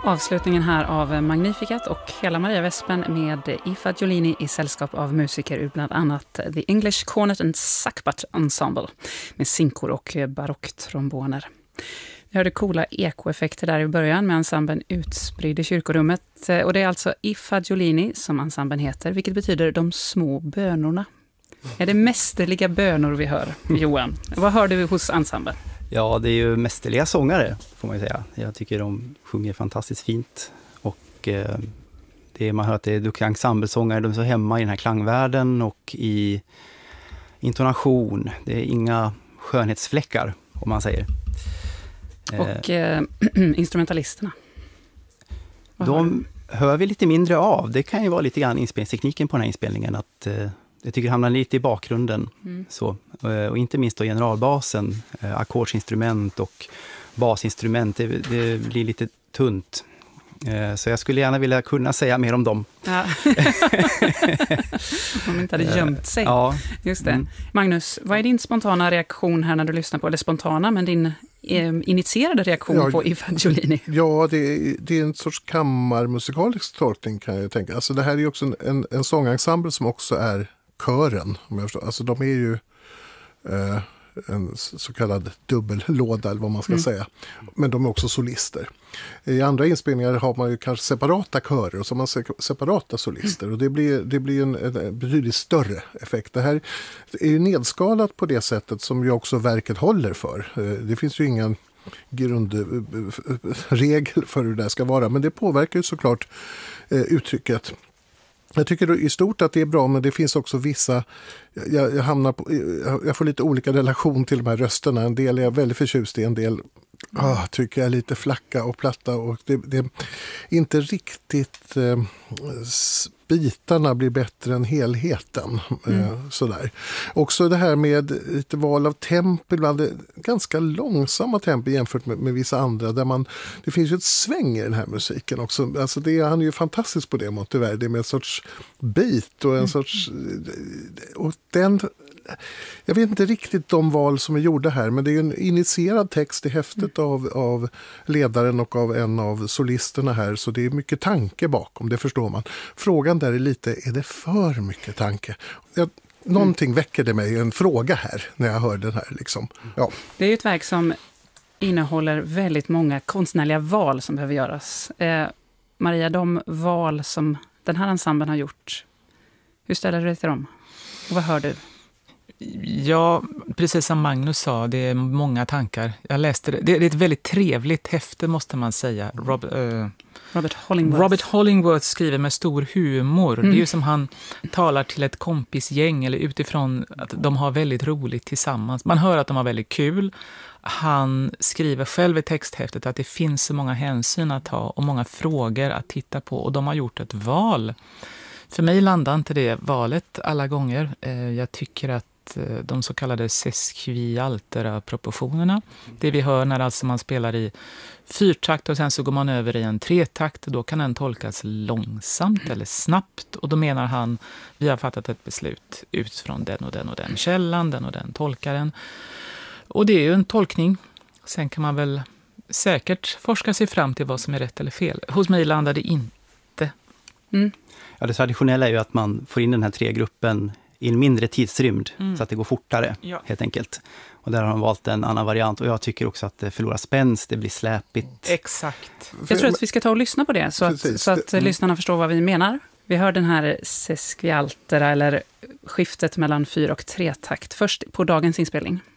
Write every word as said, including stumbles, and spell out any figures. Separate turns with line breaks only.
Avslutningen här av Magnificat och hela Maria Wespen med Aoife Giolini i sällskap av musiker ur bland annat The English Cornet and Sackbut Ensemble med sinkor och barocktromboner. Vi hörde coola ekoeffekter där i början med ensemblen utspridd i kyrkorummet. Och det är alltså Aoife Giolini som ensemblen heter, vilket betyder de små bönorna. Är det mästerliga bönor vi hör, Johan? Vad hör du hos ensemblen?
Ja, det är ju mästerliga sångare får man ju säga. Jag tycker de sjunger fantastiskt fint. Och eh, det är, man hör att det är duktiga ensemblesångare. De är så hemma i den här klangvärlden och i intonation. Det är inga skönhetsfläckar, om man säger.
Och eh, instrumentalisterna? Vad
de hör vi lite mindre av. Det kan ju vara lite grann inspelningstekniken på den här inspelningen. Att eh, jag tycker det hamnar lite i bakgrunden. Mm. Så, och inte minst då generalbasen, eh, ackordsinstrument och basinstrument. Det, det blir lite tunt. Eh, så jag skulle gärna vilja kunna säga mer om dem.
Ja. Om inte hade gömt sig.
Ja.
Just det.
Mm.
Magnus, vad är din spontana reaktion här när du lyssnar på, eller spontana, men din eh, initierade reaktion
ja,
på Aoife Giolini?
Ja, det är, det är en sorts kammarmusikalisk tolkning kan jag tänka. Alltså det här är ju också en, en, en sångensemble som också är kören, om jag förstår. Alltså de är ju eh, en så kallad dubbellåda eller vad man ska mm. säga. Men de är också solister. I andra inspelningar har man ju kanske separata körer och så har man separata solister. Mm. Och det blir, det blir en, en betydligt större effekt. Det här är ju nedskalat på det sättet som ju också verket håller för. Det finns ju ingen grundregel för hur det ska vara. Men det påverkar ju såklart eh, uttrycket. Jag tycker i stort att det är bra, men det finns också vissa, jag, jag, hamnar på, jag får lite olika relation till de här rösterna. En del är jag väldigt förtjust i, en del ah, tycker jag är lite flacka och platta. Och det, det är inte riktigt, eh, bitarna blir bättre än helheten. Mm. Eh, sådär. Också det här med lite val av tempo, ibland ganska långsamma tempo jämfört med, med vissa andra. Där man, det finns ju ett sväng i den här musiken också. Alltså det, han är ju fantastisk på det, Monteverdi, med en sorts beat och en mm. sorts... Och den... Jag vet inte riktigt de val som är gjorda här, men det är en initierad text i häftet mm. av, av ledaren och av en av solisterna här, så det är mycket tanke bakom, det förstår man. Frågan där är lite, är det för mycket tanke? Jag, någonting mm. väcker det mig, en fråga här när jag hör den här. Liksom. Ja.
Det är ju ett verk som innehåller väldigt många konstnärliga val som behöver göras. Eh, Maria, de val som den här ensemblen har gjort, hur ställer du dig till dem? Och vad hör du?
Ja, precis som Magnus sa, det är många tankar. Jag läste det. Det är ett väldigt trevligt häfte, måste man säga. Rob, uh,
Robert Hollingworth.
Robert Hollingworth skriver med stor humor. Mm. Det är ju som han talar till ett kompisgäng, eller utifrån att de har väldigt roligt tillsammans. Man hör att de har väldigt kul. Han skriver själv i texthäftet att det finns så många hänsyn att ta och många frågor att titta på, och de har gjort ett val. För mig landar inte det valet alla gånger. Jag tycker att de så kallade sesquialtera-proportionerna, det vi hör när alltså man spelar i fyrtakt och sen så går man över i en tretakt, då kan den tolkas långsamt eller snabbt, och då menar han, vi har fattat ett beslut utifrån den och den och den källan, den och den tolkaren. Och det är ju en tolkning. Sen kan man väl säkert forska sig fram till vad som är rätt eller fel. Hos mig landar det inte.
Mm.
Ja, det traditionella är ju att man får in den här tregruppen i en mindre tidsrymd, mm. så att det går fortare, ja. helt enkelt. Och där har de valt en annan variant. Och jag tycker också att det förlorar spänst, det blir släpigt.
Exakt.
Jag tror att vi ska ta och lyssna på det, så att, så att mm. lyssnarna förstår vad vi menar. Vi hör den här sesquialtera, eller skiftet mellan fyr- och tretakt, först på dagens inspelning.